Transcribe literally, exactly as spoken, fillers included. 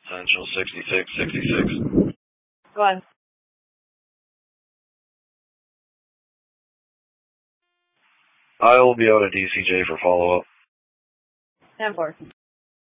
Central sixty-six sixty-six. Go on. I will be out at D C J for follow-up. ten four.